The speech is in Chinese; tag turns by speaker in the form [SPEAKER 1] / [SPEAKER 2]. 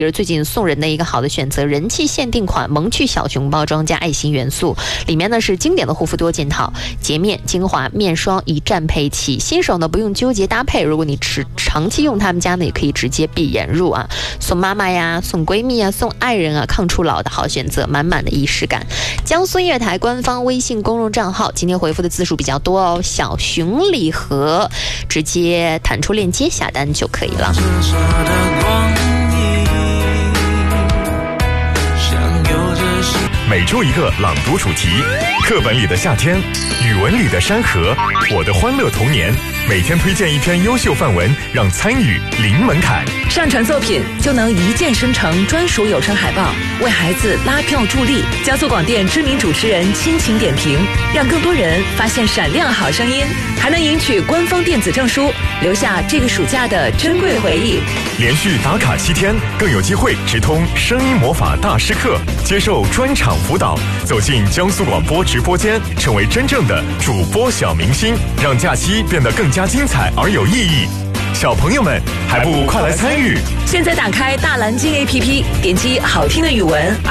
[SPEAKER 1] 也是最近送人的一个好的选择，人气限定款萌趣小熊包装加爱心元素，里面呢是经典的护肤多件套，洁面、精华、面霜一站配齐，新手呢不用纠结搭配，如果你长期用他们家呢，也可以直接闭眼入啊，送妈妈呀、送闺蜜啊、送爱人啊，抗初老的好选择，满满的仪式感。江苏音乐台官方微信公众账号，今天回复的字数比较多哦，小熊礼盒，直接弹出链接下单就可以了。
[SPEAKER 2] 每周一个朗读主题，课本里的夏天，语文里的山河，我的欢乐童年。每天推荐一篇优秀范文，让参与零门槛。
[SPEAKER 3] 上传作品就能一键生成专属有声海报，为孩子拉票助力。江苏广电知名主持人亲情点评，让更多人发现闪亮好声音，还能赢取官方电子证书，留下这个暑假的珍贵回忆。
[SPEAKER 2] 连续打卡7天，更有机会直通声音魔法大师课，接受专场辅导，走进江苏广播直播间，成为真正的主播小明星，让假期变得更加精彩而有意义。小朋友们，还不快来参与？
[SPEAKER 3] 现在打开大蓝鲸 APP， 点击好听的语文